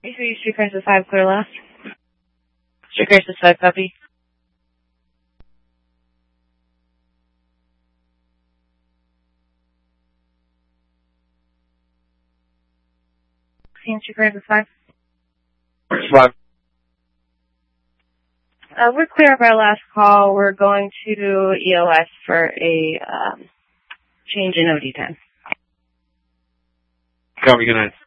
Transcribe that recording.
Street Crisis 5, clear left. Street Crisis 5, copy. Street Crisis 5. 5. We're clear of our last call. We're going to EOS for a change in OD time. Copy, good night.